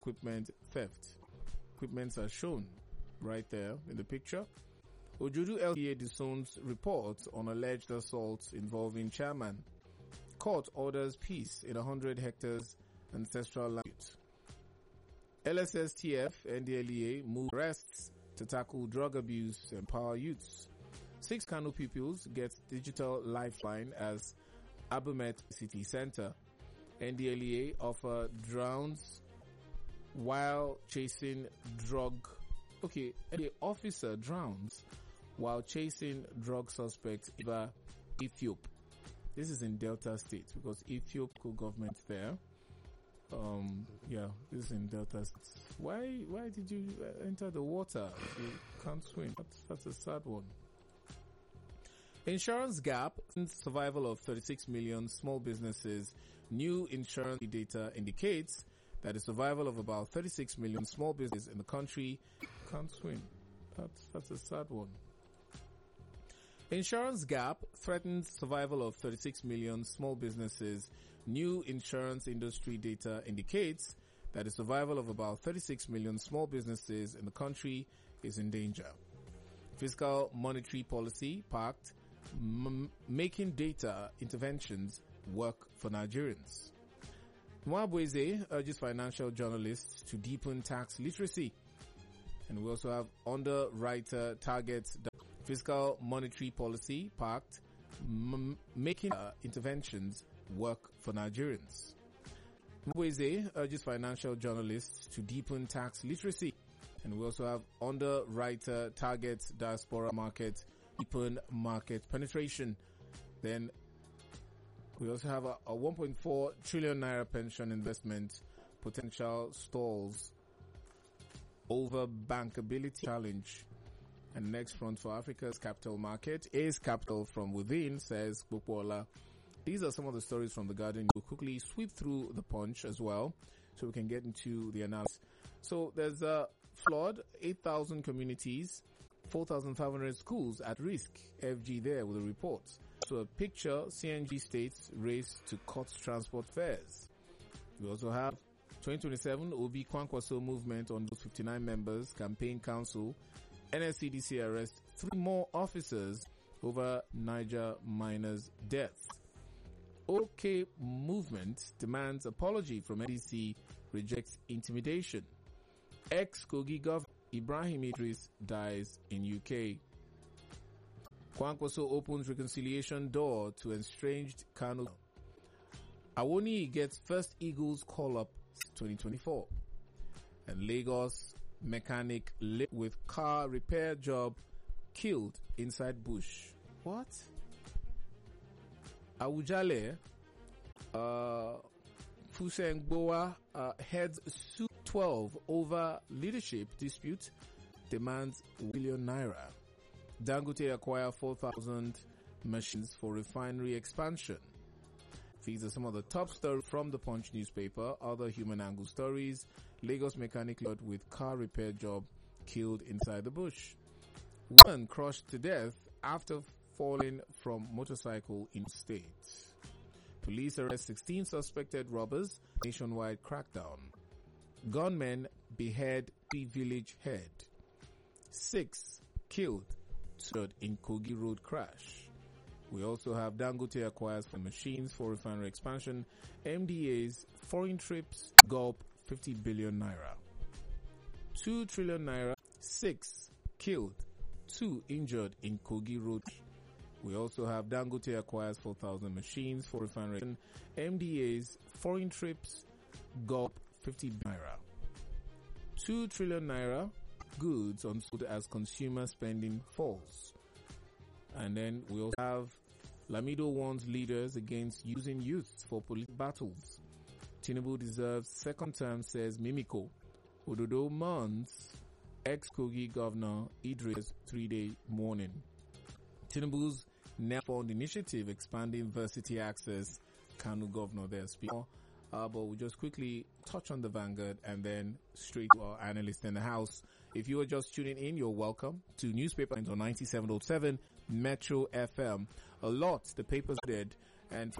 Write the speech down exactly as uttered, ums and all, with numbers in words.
equipment theft. Equipments are shown right there in the picture. Ojudu L T A disowns reports on alleged assaults involving chairman. Court orders peace in one hundred hectares ancestral land. L S S T F N D L E A move arrests to tackle drug abuse and empower youths. Six Kano pupils get digital lifeline as Abumet City Center. N D L E A offer drowns while chasing drug. Okay, the officer drowns while chasing drug suspect over Ethiopia. This is in Delta State because Ethiopian government there. Um, yeah, this is in Delta State. Why, why did you enter the water if you can't swim? That's, that's a sad one. Insurance gap, survival of thirty-six million small businesses. New insurance data indicates that the survival of about thirty-six million small businesses in the country can't swim. That's, that's a sad one. Insurance gap threatens survival of thirty-six million small businesses. New insurance industry data indicates that the survival of about thirty-six million small businesses in the country is in danger. Fiscal monetary policy pact, m- making data interventions work for Nigerians. Mwabweze urges financial journalists to deepen tax literacy. And we also have underwriter targets the fiscal monetary policy pact, m- making uh, interventions work for Nigerians. Mwabweze urges financial journalists to deepen tax literacy. And we also have underwriter targets diaspora market, deepen market penetration. Then we also have a, a one point four trillion naira pension investment potential stalls over bankability challenge. And next front for Africa's capital market is capital from within, says Bukola. These are some of the stories from The Guardian. We'll quickly sweep through the Punch as well so we can get into the analysis. So there's a flood, eight thousand communities, four thousand five hundred schools at risk. F G there with a report. So a picture, C N G states race to cut transport fares. We also have twenty twenty-seven Obi Kwankwaso movement on those fifty-nine members, campaign council, N S C D C arrest three more officers over Niger miners' deaths. OK movement demands apology from N D C, rejects intimidation. Ex-Kogi Governor Ibrahim Idris dies in U K. Kwankwaso opens reconciliation door to estranged Kano. Awoni gets first Eagles call-up twenty twenty-four. And Lagos mechanic lit with car repair job killed inside bush. What? Awujale, uh, Fusengboa, uh, heads suit twelve over leadership dispute, demands one billion naira. Dangote acquire four thousand machines for refinery expansion. These are some of the top stories from the Punch newspaper. Other human angle stories. Lagos mechanic lord with car repair job killed inside the bush. Woman crushed to death after falling from motorcycle in state. Police arrest sixteen suspected robbers. Nationwide crackdown. Gunmen behead the village head. Six killed in Kogi Road crash. We also have Dangote acquires for machines for refinery expansion. M D A's foreign trips gulp fifty billion naira. two trillion naira. Six killed. Two injured in Kogi Road. We also have Dangote acquires four thousand machines for refinery. M D A's foreign trips gulp fifty billion naira. two trillion naira goods unsold as consumer spending falls. And then we also have Lamido warns leaders against using youths for political battles. Tinubu deserves second term, says Mimiko. Ododo mourns ex-Kogi governor Idris three-day mourning. Tinubu's Net Fund initiative expanding varsity access. Kanu governor there speaking. Uh, but we'll just quickly touch on the Vanguard and then straight to our analyst in the house. If you are just tuning in, you're welcome to Newspaper on ninety-seven point seven Metro F M. A lot the papers did, and